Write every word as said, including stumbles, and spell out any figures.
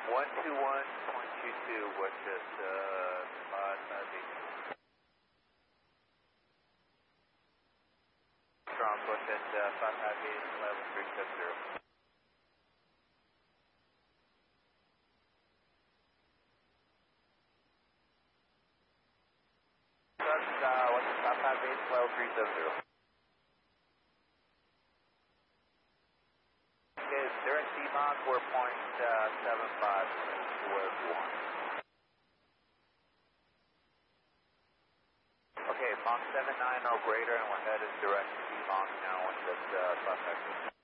one two one point two two, what's this, uh, five five eight. Strong, what's this, uh, five five eight, level three seven zero. Trust, uh, what's this, five five eight, level three seven zero. Okay, during C-Mach, we're point seven five to wherever you want. Okay, Mach seven nine or greater, and we're headed direct to Mach now, one six, uh, five five eight.